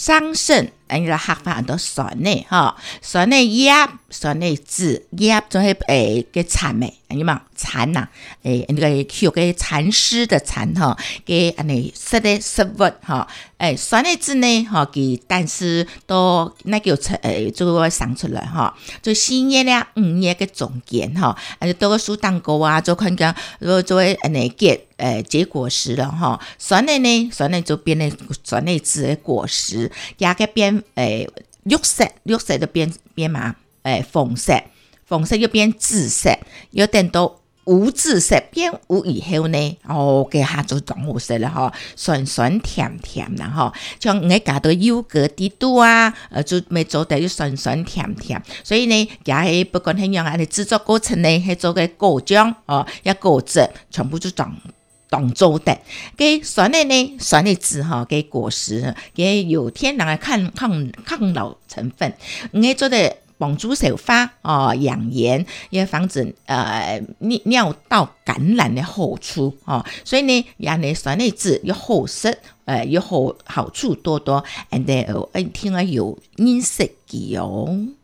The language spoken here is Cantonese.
桑葚，你個客法很多酸的哈，酸的葉、酸的籽，葉就係嘅蠶嘅，你嘛蠶呐，那個叫嘅蠶絲的蠶哈，嘅安尼食的食物哈，酸的籽呢哈，佢但是都那叫就會生出來哈，就4葉啦5葉嘅中間哈，都個樹蛋糕啊，就看見做安尼結果實了哈，酸的就變成酸的籽的果實，加個變綠色就變嘛紅色又變紫色，有點到無紫色變有以後呢，嘅下就講好食啦嗬，酸酸甜甜啦嗬，像你加到優格啲度啊，就咪做得酸酸甜甜，所以呢，加係不管係樣啊，你製作過程呢係做嘅果醬一果汁，全部就當做的，嘅酸的籽哈，嘅果實，嘅有天然嘅抗老成分，你做的幫助消化養顏，也防止尿道感染的好處所以呢，人哋酸的籽又好食，又好處多多，and 聽有飲食嘅